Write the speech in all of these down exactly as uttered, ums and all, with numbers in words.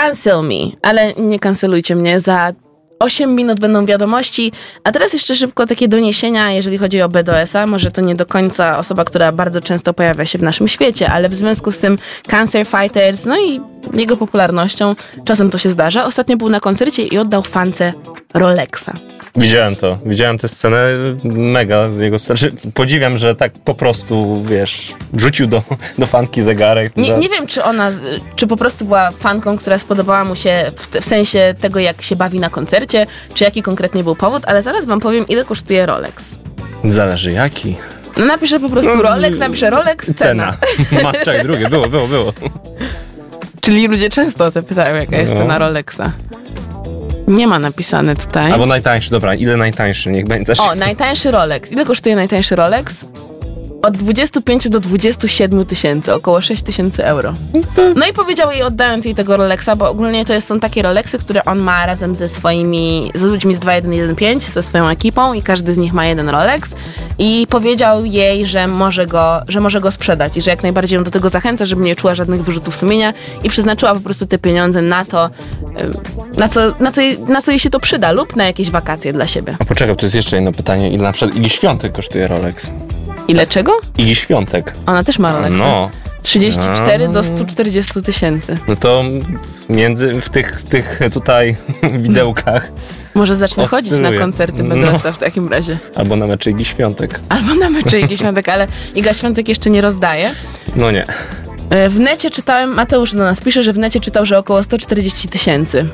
cancel me, ale nie cancelujcie mnie. Za osiem minut będą wiadomości, a teraz jeszcze szybko takie doniesienia, jeżeli chodzi o B D S a. Może to nie do końca osoba, która bardzo często pojawia się w naszym świecie, ale w związku z tym Cancer Fighters, no i jego popularnością, czasem to się zdarza. Ostatnio był na koncercie i oddał fance Rolexa. Widziałem to, widziałem tę scenę, mega z jego strony. Podziwiam, że tak po prostu, wiesz, rzucił do, do fanki zegarek. Nie, za... nie wiem, czy ona, czy po prostu była fanką, która spodobała mu się w, w sensie tego, jak się bawi na koncercie, czy jaki konkretnie był powód, ale zaraz wam powiem, ile kosztuje Rolex. Zależy jaki. No napiszę po prostu no, Rolex, napiszę Rolex, cena. cena. Czekaj, drugie, było, było, było. Czyli ludzie często o to pytają, jaka jest no. cena Rolexa. Nie ma napisane tutaj. Albo najtańszy, dobra, ile najtańszy, niech będzie. O, najtańszy Rolex. Ile kosztuje najtańszy Rolex? Od dwudziestu pięciu do dwudziestu siedmiu tysięcy, około sześć tysięcy euro. No i powiedział jej, oddając jej tego Rolexa, bo ogólnie to są takie Rolexy, które on ma razem ze swoimi, z ludźmi z dwa jeden jeden pięć, ze swoją ekipą i każdy z nich ma jeden Rolex i powiedział jej, że może go, że może go sprzedać i że jak najbardziej ją do tego zachęca, żeby nie czuła żadnych wyrzutów sumienia i przeznaczyła po prostu te pieniądze na to, na co, na co, na co jej się to przyda lub na jakieś wakacje dla siebie. A poczekaj, to jest jeszcze jedno pytanie, ile na przykład Igi Świątek kosztuje Rolex? Ile czego? Igi Świątek. Ona też ma Rolexa. No. trzydzieści cztery do stu czterdziestu tysięcy. No to między, w tych, tych tutaj widełkach może zacznę oscyluje. chodzić na koncerty B D S a no. w takim razie. Albo na mecze Igi Świątek. Albo na mecze Igi Świątek, ale Iga Świątek jeszcze nie rozdaje. No nie. W necie czytałem, Mateusz do nas pisze, że w necie czytał, że około sto czterdzieści tysięcy.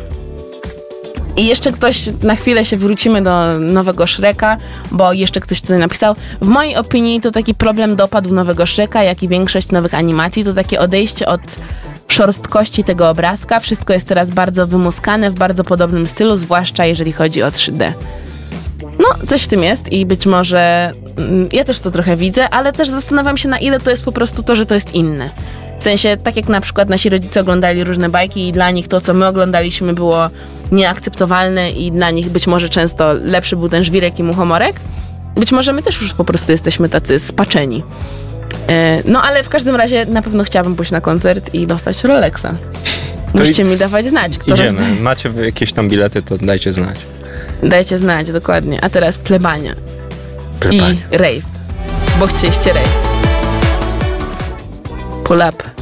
I jeszcze ktoś, na chwilę się wrócimy do nowego Shreka, bo jeszcze ktoś tutaj napisał. W mojej opinii to taki problem dopadł nowego Shreka, jak i większość nowych animacji, to takie odejście od szorstkości tego obrazka. Wszystko jest teraz bardzo wymuskane, w bardzo podobnym stylu, zwłaszcza jeżeli chodzi o trzy D. No, coś w tym jest i być może mm, ja też to trochę widzę, ale też zastanawiam się, na ile to jest po prostu to, że to jest inne. W sensie, tak jak na przykład nasi rodzice oglądali różne bajki i dla nich to, co my oglądaliśmy, było nieakceptowalne i dla nich być może często lepszy był ten żwirek i muchomorek. Być może my też już po prostu jesteśmy tacy spaczeni. No ale w każdym razie na pewno chciałabym pójść na koncert i dostać Rolexa. Musicie i... mi dawać znać, kto Idziemy. rozdaje. Macie jakieś tam bilety, to dajcie znać. Dajcie znać, dokładnie. A teraz plebania. Plebania. I rave. Bo chcieliście rave. Pull up.